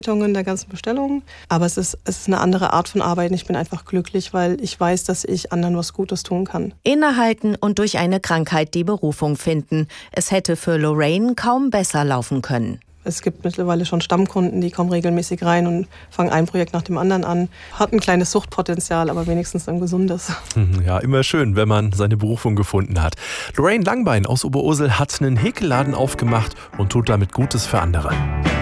der ganzen Bestellungen. Aber es ist eine andere Art von Arbeit. Ich bin einfach glücklich, weil ich weiß, dass ich anderen was Gutes tun kann. Innehalten und durch eine Krankheit die Berufung finden. Es hätte für Lorraine kaum besser laufen können. Es gibt mittlerweile schon Stammkunden, die kommen regelmäßig rein und fangen ein Projekt nach dem anderen an. Hat ein kleines Suchtpotenzial, aber wenigstens ein gesundes. Ja, immer schön, wenn man seine Berufung gefunden hat. Lorraine Langbein aus Oberursel hat einen Häkelladen aufgemacht und tut damit Gutes für andere.